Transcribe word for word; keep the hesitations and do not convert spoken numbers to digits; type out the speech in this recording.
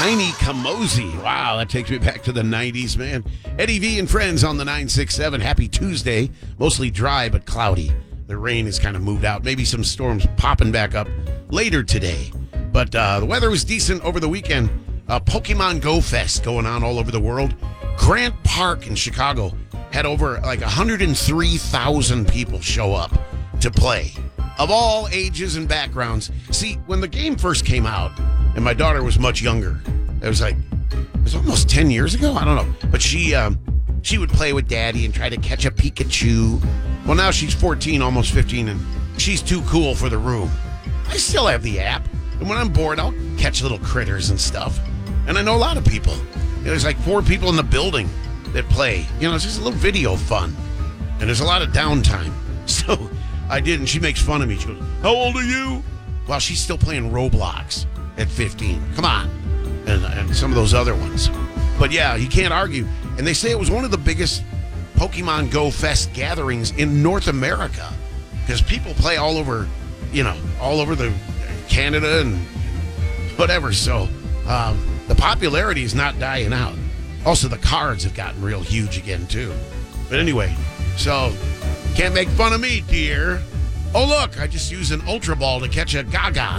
Tiny Kamosi. Wow, that takes me back to the nineties, man. Eddie V and friends on the nine six seven. Happy Tuesday. Mostly dry but cloudy. The rain has kind of moved out. Maybe some storms popping back up later today. But uh, the weather was decent over the weekend. Uh, Pokemon Go Fest going on all over the world. Grant Park in Chicago had over like one hundred three thousand people show up to play of all ages and backgrounds. See, when the game first came out, and my daughter was much younger, it was like, it was almost ten years ago? I don't know. But she um, she would play with Daddy and try to catch a Pikachu. Well, now she's fourteen, almost fifteen, and she's too cool for the room. I still have the app, and when I'm bored, I'll catch little critters and stuff. And I know a lot of people. There's like four people in the building that play. You know, it's just a little video fun. And there's a lot of downtime. So I did, and she makes fun of me. She goes, "How old are you?" Well, she's still playing Roblox at fifteen. Come on. And, and some of those other ones. But yeah, you can't argue. And they say it was one of the biggest Pokemon Go Fest gatherings in North America. Because people play all over, you know, all over the Canada and whatever. So um, the popularity is not dying out. Also, the cards have gotten real huge again, too. But anyway, so can't make fun of me, dear. Oh, look, I just used an Ultra Ball to catch a Gaga.